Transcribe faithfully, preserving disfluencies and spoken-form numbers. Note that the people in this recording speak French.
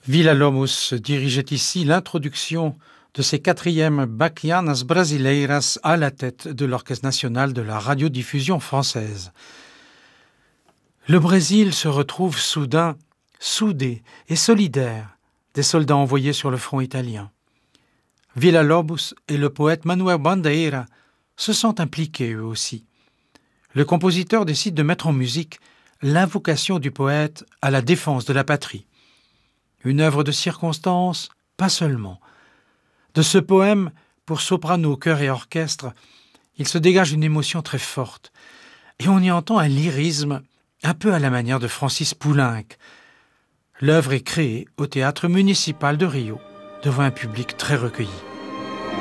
Villa-Lobos dirigeait ici l'introduction de ses quatrièmes Baquianas Brasileiras à la tête de l'Orchestre national de la radiodiffusion française. Le Brésil se retrouve soudain soudé et solidaire des soldats envoyés sur le front italien. Villa-Lobos et le poète Manuel Bandeira se sentent impliqués eux aussi. Le compositeur décide de mettre en musique l'invocation du poète à la défense de la patrie. Une œuvre de circonstance, pas seulement. De ce poème, pour soprano, chœur et orchestre, il se dégage une émotion très forte, et on y entend un lyrisme un peu à la manière de Francis Poulenc. L'œuvre est créée au théâtre municipal de Rio, devant un public très recueilli.